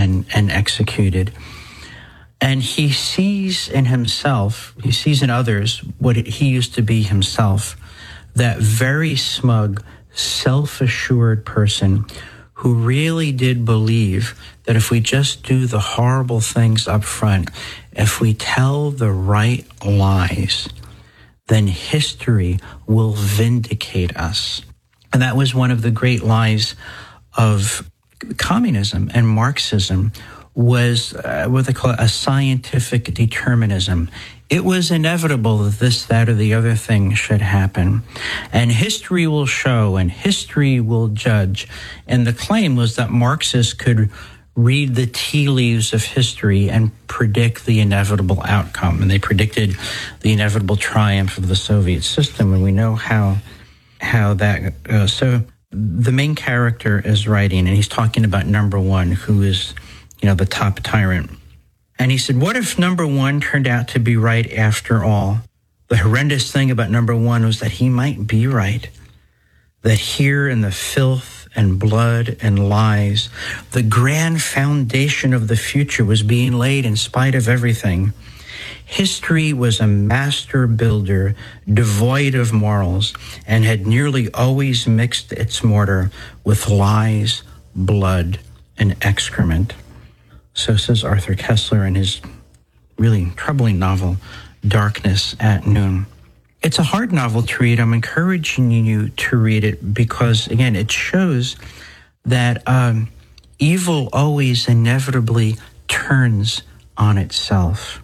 and executed. And he sees in himself, he sees in others what he used to be himself, that very smug, self-assured person who really did believe that if we just do the horrible things up front, if we tell the right lies, then history will vindicate us. And that was one of the great lies of communism and Marxism, was what they call a scientific determinism. It was inevitable that this, that, or the other thing should happen. And history will show and history will judge. And the claim was that Marxists could read the tea leaves of history and predict the inevitable outcome. And they predicted the inevitable triumph of the Soviet system. And we know how that goes. So the main character is writing, and he's talking about number one, who is, the top tyrant. And he said, what if number one turned out to be right after all? The horrendous thing about number one was that he might be right. That here in the filth and blood and lies, the grand foundation of the future was being laid in spite of everything. History was a master builder, devoid of morals, and had nearly always mixed its mortar with lies, blood, and excrement. So says Arthur Koestler in his really troubling novel, Darkness at Noon. It's a hard novel to read. I'm encouraging you to read it because, again, it shows that evil always inevitably turns on itself,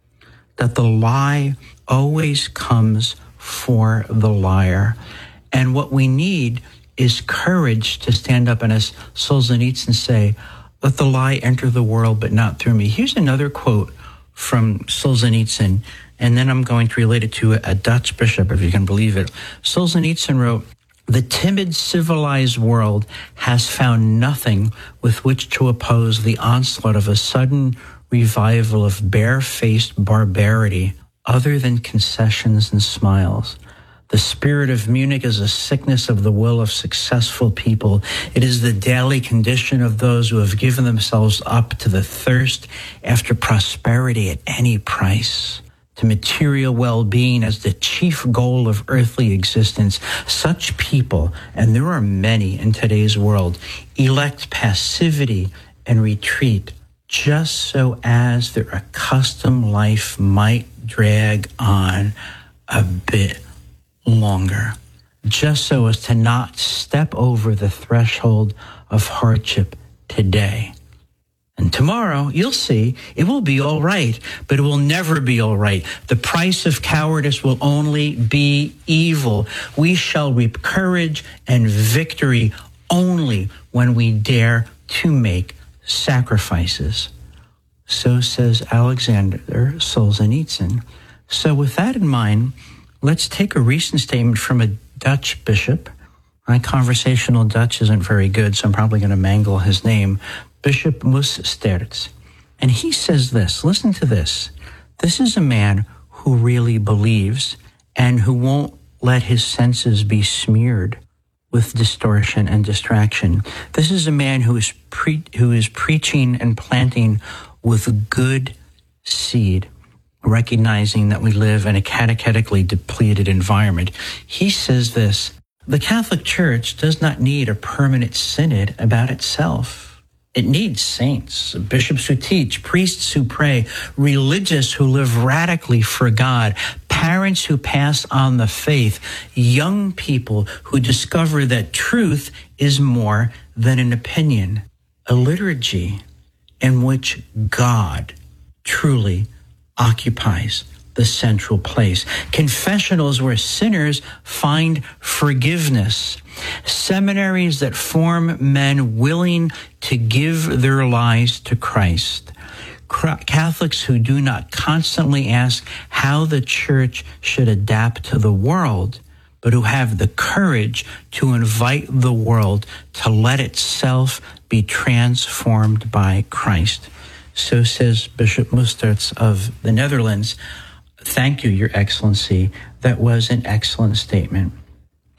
that the lie always comes for the liar. And what we need is courage to stand up and, as Solzhenitsyn say, let the lie enter the world, but not through me. Here's another quote from Solzhenitsyn, and then I'm going to relate it to a Dutch bishop, if you can believe it. Solzhenitsyn wrote, "The timid, civilized world has found nothing with which to oppose the onslaught of a sudden revival of barefaced barbarity other than concessions and smiles. The spirit of Munich is a sickness of the will of successful people. It is the daily condition of those who have given themselves up to the thirst after prosperity at any price, to material well-being as the chief goal of earthly existence. Such people, and there are many in today's world, elect passivity and retreat just so as their accustomed life might drag on a bit longer, just so as to not step over the threshold of hardship today. And tomorrow, you'll see, it will be all right, but it will never be all right. The price of cowardice will only be evil. We shall reap courage and victory only when we dare to make sacrifices." So says Alexander Solzhenitsyn. So with that in mind, let's take a recent statement from a Dutch bishop. My conversational Dutch isn't very good, so I'm probably going to mangle his name, Bishop Mus Sterts. And he says this, listen to this. This is a man who really believes and who won't let his senses be smeared with distortion and distraction. This is a man who is preaching and planting with good seed, recognizing that we live in a catechetically depleted environment. He says this, the Catholic Church does not need a permanent synod about itself. It needs saints, bishops who teach, priests who pray, religious who live radically for God, parents who pass on the faith, young people who discover that truth is more than an opinion, a liturgy in which God truly occupies the central place, confessionals where sinners find forgiveness, seminaries that form men willing to give their lives to Christ, Catholics who do not constantly ask how the church should adapt to the world, but who have the courage to invite the world to let itself be transformed by Christ. So says Bishop Musterts of the Netherlands. Thank you, Your Excellency. That was an excellent statement.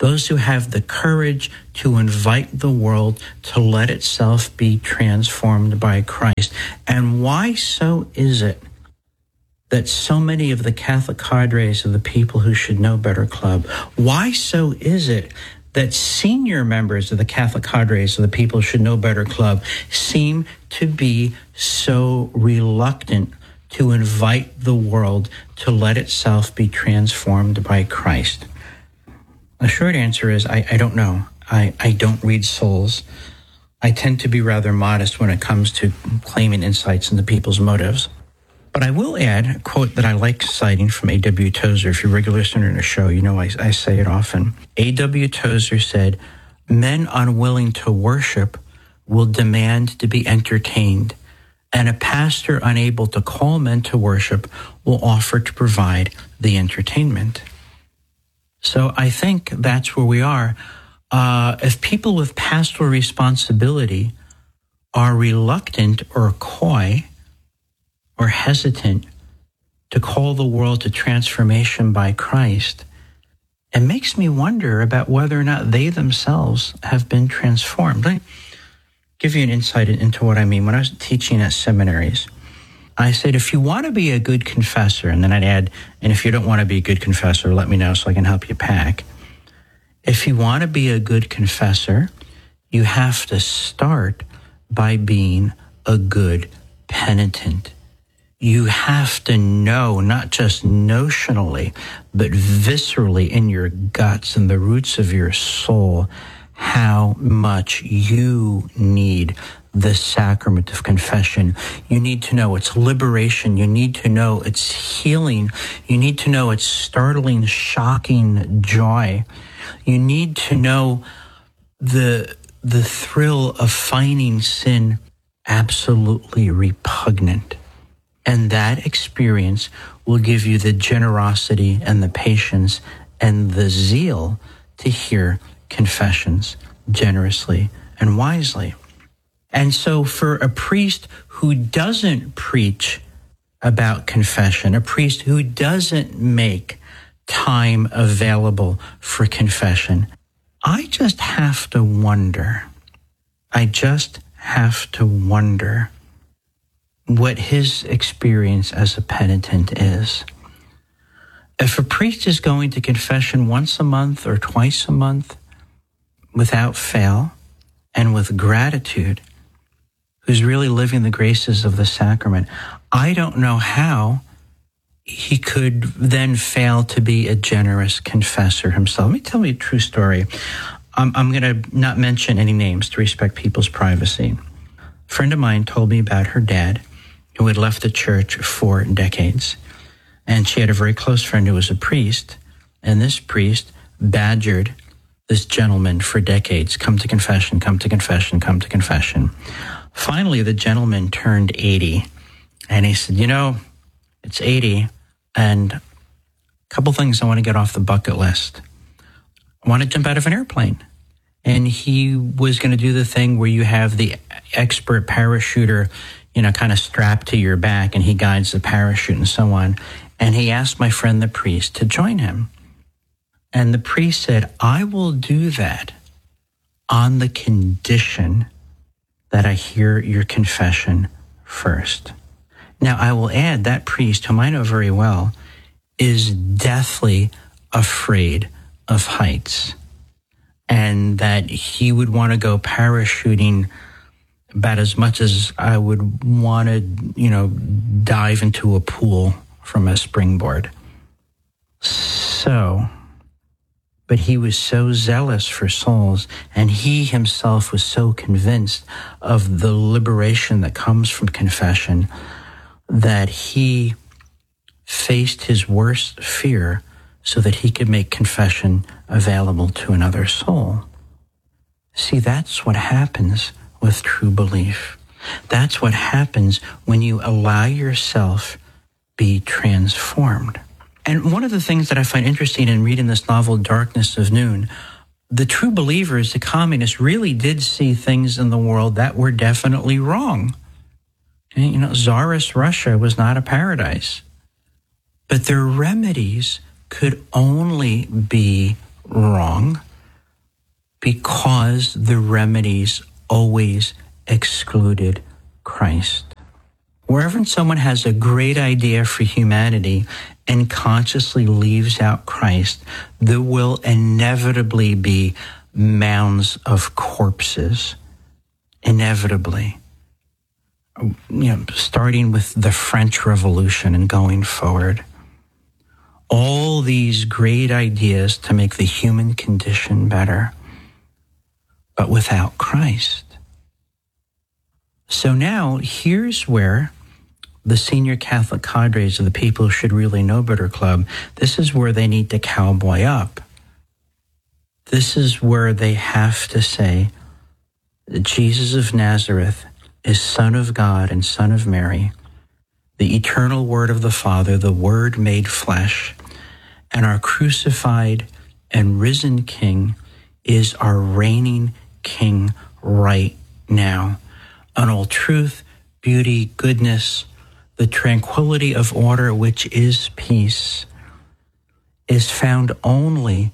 those who have the courage to invite the world to let itself be transformed by Christ. And why so is it that so many of the Catholic cadres of the People Who Should Know Better Club, why so is it that senior members of the Catholic cadres of the People Who Should Know Better Club seem to be so reluctant to invite the world to let itself be transformed by Christ? The short answer is I don't know. I don't read souls. I tend to be rather modest when it comes to claiming insights into people's motives. But I will add a quote that I like citing from A.W. Tozer. If you're a regular listener to the show, you know I say it often. A.W. Tozer said, "Men unwilling to worship will demand to be entertained, and a pastor unable to call men to worship will offer to provide the entertainment." So I think that's where we are. If people with pastoral responsibility are reluctant or coy or hesitant to call the world to transformation by Christ, it makes me wonder about whether or not they themselves have been transformed. Let me give you an insight into what I mean. When I was teaching at seminaries, I said, if you want to be a good confessor, and then I'd add, and if you don't want to be a good confessor, let me know so I can help you pack. If you want to be a good confessor, you have to start by being a good penitent. You have to know, not just notionally, but viscerally in your guts and the roots of your soul, how much you need the sacrament of confession. You need to know its liberation. You need to know its healing. You need to know its startling, shocking joy. You need to know the thrill of finding sin absolutely repugnant. And that experience will give you the generosity and the patience and the zeal to hear confessions generously and wisely. And so for a priest who doesn't preach about confession, a priest who doesn't make time available for confession, I just have to wonder what his experience as a penitent is. If a priest is going to confession once a month or twice a month without fail and with gratitude, who's really living the graces of the sacrament, I don't know how he could then fail to be a generous confessor himself. Let me tell you a true story. I'm going to not mention any names to respect people's privacy. A friend of mine told me about her dad, who had left the church for decades. And she had a very close friend who was a priest, and this priest badgered this gentleman for decades. Come to confession, come to confession, come to confession. Finally, the gentleman turned 80, and he said, it's 80, and a couple things I want to get off the bucket list. I want to jump out of an airplane. And he was going to do the thing where you have the expert parachuter, kind of strapped to your back, and he guides the parachute and so on. And he asked my friend, the priest, to join him. And the priest said, I will do that on the condition that I hear your confession first. Now, I will add that priest, whom I know very well, is deathly afraid of heights, and that he would want to go parachuting about as much as I would want to, dive into a pool from a springboard. But he was so zealous for souls, and he himself was so convinced of the liberation that comes from confession, that he faced his worst fear so that he could make confession available to another soul. See, that's what happens with true belief. That's what happens when you allow yourself be transformed. And one of the things that I find interesting in reading this novel, Darkness of Noon, the true believers, the communists, really did see things in the world that were definitely wrong. Tsarist Russia was not a paradise. But their remedies could only be wrong because the remedies always excluded Christ. Wherever someone has a great idea for humanity and consciously leaves out Christ, there will inevitably be mounds of corpses. Inevitably. Starting with the French Revolution and going forward. All these great ideas to make the human condition better, but without Christ. So now, here's where the senior Catholic cadres of the People Who Should Really Know Better Club, this is where they need to cowboy up. This is where they have to say that Jesus of Nazareth is Son of God and Son of Mary, the eternal Word of the Father, the Word made flesh, and our crucified and risen King is our reigning King right now. On all truth, beauty, goodness, the tranquility of order, which is peace, is found only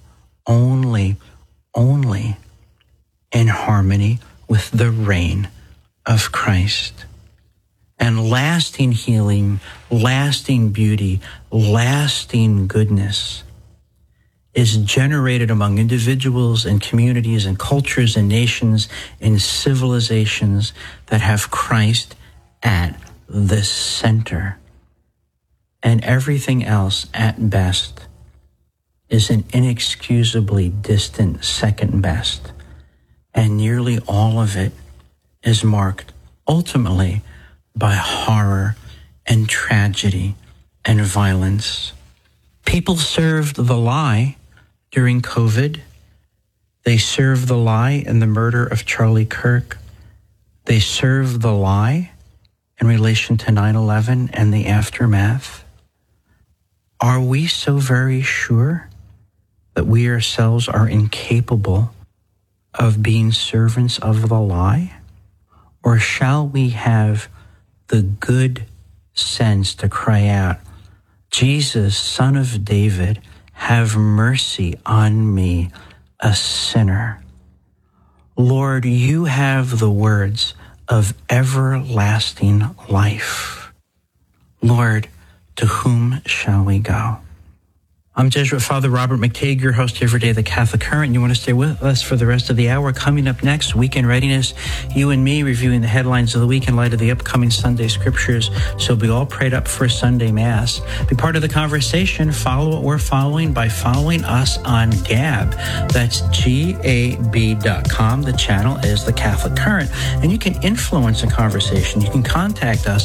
in harmony with the reign of Christ. And lasting healing, lasting beauty, lasting goodness is generated among individuals and communities and cultures and nations and civilizations that have Christ at the center. And everything else, at best, is an inexcusably distant second best. And nearly all of it is marked ultimately by horror and tragedy and violence. People served the lie during COVID. They served the lie in the murder of Charlie Kirk. They served the lie in relation to 9/11 and the aftermath. Are we so very sure that we ourselves are incapable of being servants of the lie? Or shall we have the good sense to cry out, Jesus, Son of David, have mercy on me, a sinner. Lord, you have the words of everlasting life. Lord, to whom shall we go? I'm Jesuit Father Robert McTague, your host every day, The Catholic Current. You want to stay with us for the rest of the hour. Coming up next, Weekend Readiness, you and me reviewing the headlines of the week in light of the upcoming Sunday scriptures. So be all prayed up for Sunday Mass. Be part of the conversation. Follow what we're following by following us on Gab. That's GAB.com. The channel is The Catholic Current. And you can influence the conversation. You can contact us,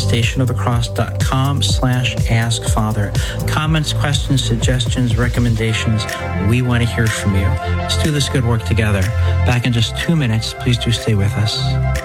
thestationofthecross.com/askfather. Comments, questions, suggestions, recommendations. We want to hear from you. Let's do this good work together. Back in just 2 minutes. Please do stay with us.